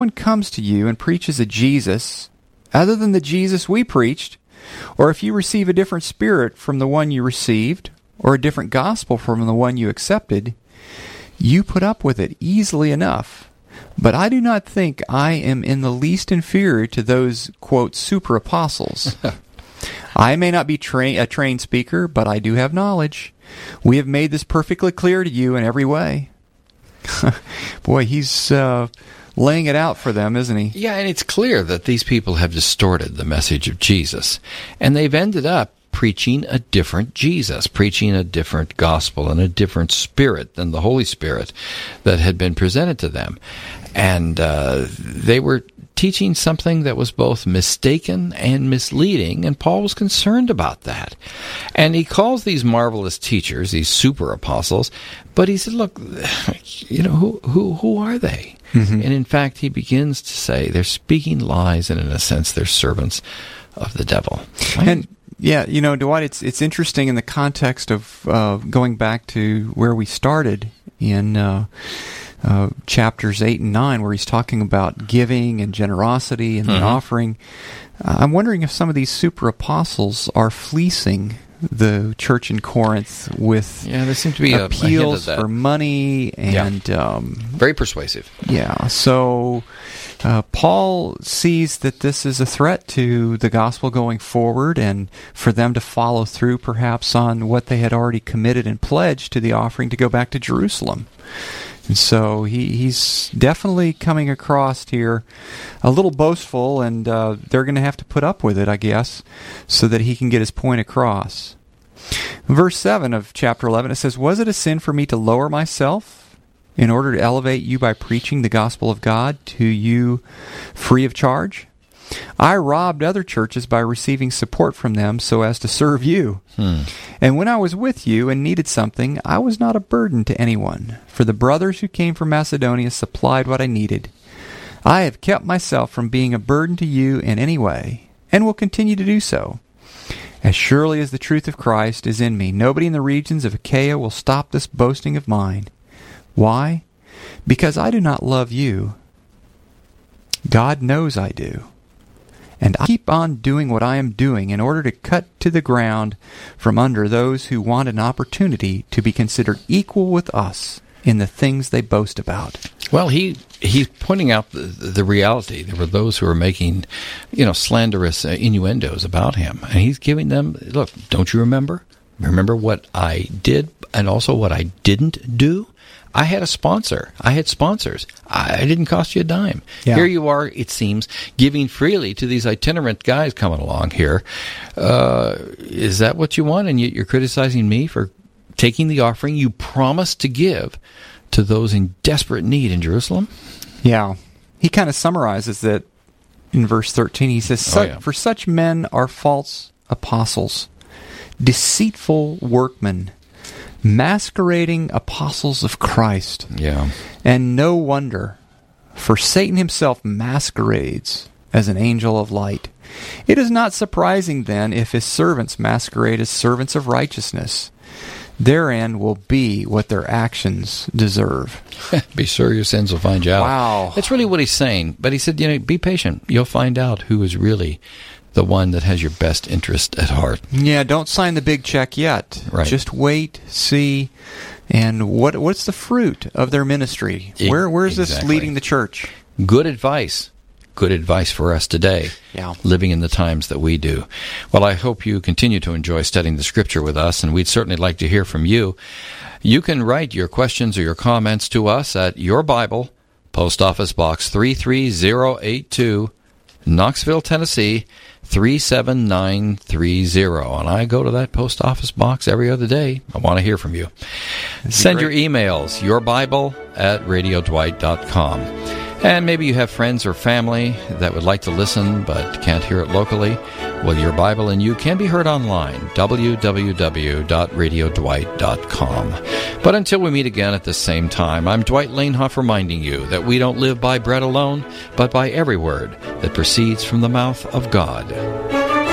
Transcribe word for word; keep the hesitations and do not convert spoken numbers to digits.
anyone comes to you and preaches a Jesus other than the Jesus we preached, or if you receive a different spirit from the one you received, or a different gospel from the one you accepted, you put up with it easily enough. But I do not think I am in the least inferior to those, quote, super apostles. I may not be tra- a trained speaker, but I do have knowledge. We have made this perfectly clear to you in every way. Boy, he's uh, laying it out for them, isn't he? Yeah, and it's clear that these people have distorted the message of Jesus, and they've ended up preaching a different Jesus, preaching a different gospel and a different spirit than the Holy Spirit that had been presented to them. And uh, they were teaching something that was both mistaken and misleading, and Paul was concerned about that. And he calls these marvelous teachers, these super apostles, but he said, look, you know, who who who are they? Mm-hmm. And in fact, he begins to say they're speaking lies, and in a sense, they're servants of the devil. Right? And yeah, you know, Dwight, it's it's interesting in the context of uh, going back to where we started in uh, uh, chapters eight and nine, where he's talking about giving and generosity and mm-hmm. the offering. Uh, I'm wondering if some of these super apostles are fleecing the church in Corinth with yeah, there seem to be appeals a, a hint of that. for money and yeah. um, very persuasive. Yeah, so. Uh, Paul sees that this is a threat to the gospel going forward, and for them to follow through perhaps on what they had already committed and pledged to the offering to go back to Jerusalem. And so he, he's definitely coming across here a little boastful, and uh, they're going to have to put up with it, I guess, so that he can get his point across. Verse seven of chapter eleven, it says, "Was it a sin for me to lower myself in order to elevate you by preaching the gospel of God to you free of charge? I robbed other churches by receiving support from them so as to serve you. Hmm. And when I was with you and needed something, I was not a burden to anyone, for the brothers who came from Macedonia supplied what I needed. I have kept myself from being a burden to you in any way, and will continue to do so. As surely as the truth of Christ is in me, nobody in the regions of Achaia will stop this boasting of mine. Why? Because I do not love you. God knows I do. And I keep on doing what I am doing in order to cut to the ground from under those who want an opportunity to be considered equal with us in the things they boast about." Well, he he's pointing out the, the reality. There were those who were making, you know, slanderous uh, innuendos about him. And he's giving them, look, don't you remember? Remember what I did and also what I didn't do? I had a sponsor. I had sponsors. I didn't cost you a dime. Yeah. Here you are, it seems, giving freely to these itinerant guys coming along here. Uh, is that what you want? And you're criticizing me for taking the offering you promised to give to those in desperate need in Jerusalem? Yeah. He kind of summarizes that in verse thirteen. He says, oh, yeah. "For such men are false apostles, deceitful workmen, masquerading apostles of Christ." Yeah. "And no wonder, for Satan himself masquerades as an angel of light. It is not surprising, then, if his servants masquerade as servants of righteousness. Their end will be what their actions deserve." Be sure your sins will find you out. Wow. That's really what he's saying. But he said, you know, be patient. You'll find out who is really the one that has your best interest at heart. Yeah, don't sign the big check yet. Right. Just wait, see, and what what's the fruit of their ministry? It, Where Where is exactly. this leading the church? Good advice. Good advice for us today, yeah. living in the times that we do. Well, I hope you continue to enjoy studying the Scripture with us, and we'd certainly like to hear from you. You can write your questions or your comments to us at Your Bible, Post Office Box three three zero eight two, Knoxville, Tennessee, three seven nine three zero. And I go to that post office box every other day. I want to hear from you. Send your emails, yourbible at radio dwight dot com. And maybe you have friends or family that would like to listen but can't hear it locally. Well, Your Bible and You can be heard online, w w w dot radio dwight dot com. But until we meet again at the same time, I'm Dwight Lanehoff reminding you that we don't live by bread alone, but by every word that proceeds from the mouth of God.